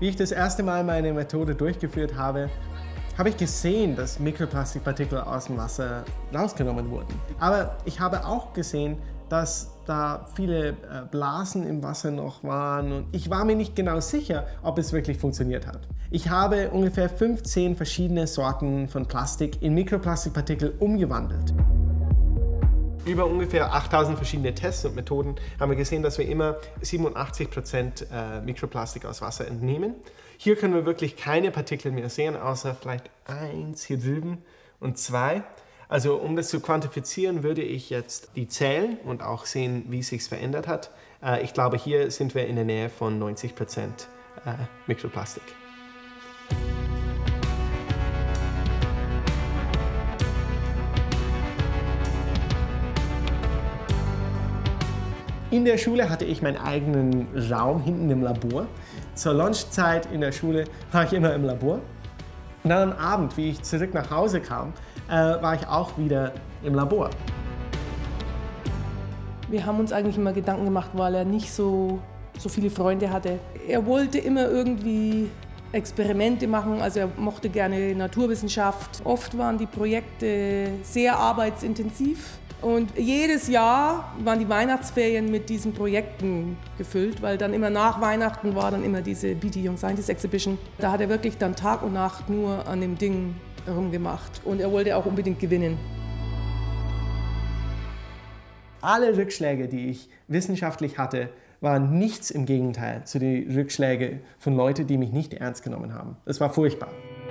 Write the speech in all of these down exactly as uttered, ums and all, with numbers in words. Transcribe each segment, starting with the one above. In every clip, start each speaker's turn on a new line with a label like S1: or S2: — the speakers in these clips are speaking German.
S1: Wie ich das erste Mal meine Methode durchgeführt habe, habe ich gesehen, dass Mikroplastikpartikel aus dem Wasser rausgenommen wurden. Aber ich habe auch gesehen, dass da viele Blasen im Wasser noch waren und ich war mir nicht genau sicher, ob es wirklich funktioniert hat. Ich habe ungefähr fünfzehn verschiedene Sorten von Plastik in Mikroplastikpartikel umgewandelt. Über ungefähr achttausend verschiedene Tests und Methoden haben wir gesehen, dass wir immer siebenundachtzig Prozent Mikroplastik aus Wasser entnehmen. Hier können wir wirklich keine Partikel mehr sehen, außer vielleicht eins hier drüben und zwei. Also um das zu quantifizieren, würde ich jetzt die zählen und auch sehen, wie es sich verändert hat. Ich glaube, hier sind wir in der Nähe von neunzig Prozent Mikroplastik. In der Schule hatte ich meinen eigenen Raum hinten im Labor. Zur Lunchzeit in der Schule war ich immer im Labor. Und dann am Abend, wie ich zurück nach Hause kam, äh, war ich auch wieder im Labor.
S2: Wir haben uns eigentlich immer Gedanken gemacht, weil er nicht so, so viele Freunde hatte. Er wollte immer irgendwie Experimente machen, also er mochte gerne Naturwissenschaft. Oft waren die Projekte sehr arbeitsintensiv. Und jedes Jahr waren die Weihnachtsferien mit diesen Projekten gefüllt, weil dann immer nach Weihnachten war dann immer diese B T Young Scientist Exhibition. Da hat er wirklich dann Tag und Nacht nur an dem Ding rumgemacht und er wollte auch unbedingt gewinnen.
S1: Alle Rückschläge, die ich wissenschaftlich hatte, waren nichts im Gegenteil zu den Rückschlägen von Leuten, die mich nicht ernst genommen haben. Das war furchtbar.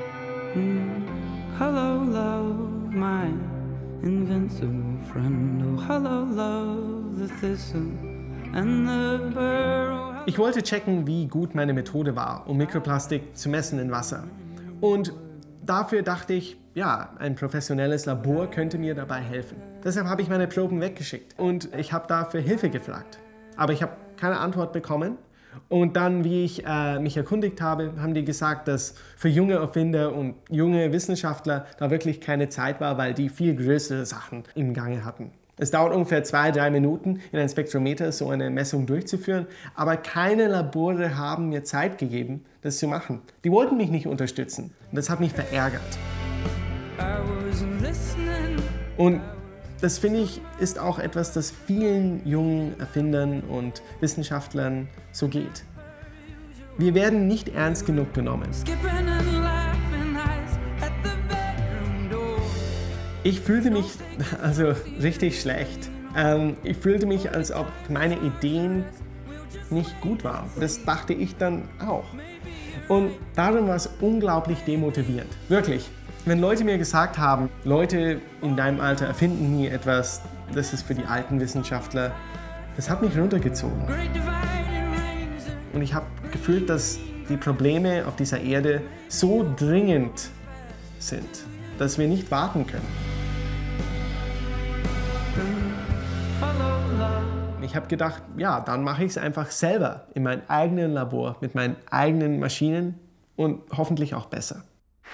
S3: Hello, love, my invincible friend. Oh, hello, love, the thistle and the burrow.
S1: Ich wollte checken, wie gut meine Methode war, um Mikroplastik zu messen in Wasser. Und dafür dachte ich, ja, ein professionelles Labor könnte mir dabei helfen. Deshalb habe ich meine Proben weggeschickt und ich habe dafür Hilfe gefragt. Aber ich habe keine Antwort bekommen. Und dann, wie ich äh, mich erkundigt habe, haben die gesagt, dass für junge Erfinder und junge Wissenschaftler da wirklich keine Zeit war, weil die viel größere Sachen im Gange hatten. Es dauert ungefähr zwei, drei Minuten, in einem Spektrometer so eine Messung durchzuführen, aber keine Labore haben mir Zeit gegeben, das zu machen. Die wollten mich nicht unterstützen und das hat mich verärgert. Und das, finde ich, ist auch etwas, das vielen jungen Erfindern und Wissenschaftlern so geht. Wir werden nicht ernst genug genommen. Ich fühlte mich also richtig schlecht. Ähm, ich fühlte mich, als ob meine Ideen nicht gut waren. Das dachte ich dann auch. Und darum war es unglaublich demotivierend. Wirklich. Wenn Leute mir gesagt haben, Leute in deinem Alter erfinden nie etwas, das ist für die alten Wissenschaftler, das hat mich runtergezogen. Und ich habe gefühlt, dass die Probleme auf dieser Erde so dringend sind, dass wir nicht warten können. Ich habe gedacht, ja, dann mache ich es einfach selber in meinem eigenen Labor, mit meinen eigenen Maschinen und hoffentlich auch besser.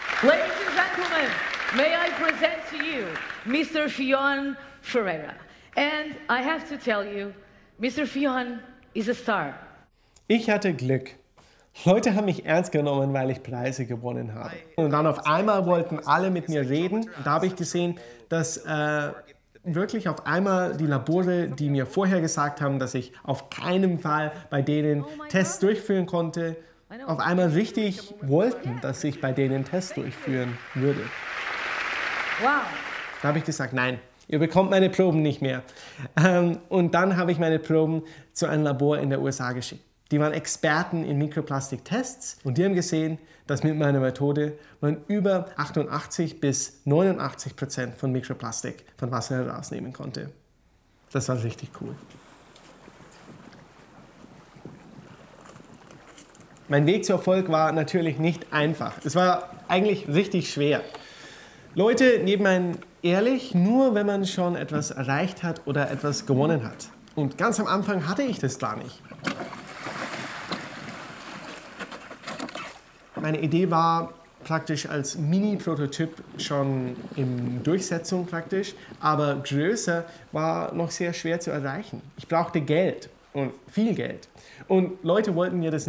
S4: May I present to you Mister Fionn Ferreira. And I have to tell you, Mister Fionn is a star.
S1: Ich hatte Glück. Leute haben mich ernst genommen, weil ich Preise gewonnen habe. Und dann auf einmal wollten alle mit mir reden. Und da habe ich gesehen, dass äh, wirklich auf einmal die Labore, die mir vorher gesagt haben, dass ich auf keinen Fall bei denen Tests durchführen konnte, auf einmal richtig wollten, dass ich bei denen Tests durchführen würde.
S4: Wow.
S1: Da habe ich gesagt, nein, ihr bekommt meine Proben nicht mehr. Und dann habe ich meine Proben zu einem Labor in der U S A geschickt. Die waren Experten in Mikroplastiktests und die haben gesehen, dass mit meiner Methode man über achtundachtzig bis neunundachtzig Prozent von Mikroplastik von Wasser herausnehmen konnte. Das war richtig cool. Mein Weg zu Erfolg war natürlich nicht einfach. Es war eigentlich richtig schwer. Leute nehmen einen ehrlich, nur wenn man schon etwas erreicht hat oder etwas gewonnen hat. Und ganz am Anfang hatte ich das gar nicht. Meine Idee war praktisch als Mini-Prototyp schon in Durchsetzung praktisch, aber größer war noch sehr schwer zu erreichen. Ich brauchte Geld und viel Geld. Und Leute wollten mir das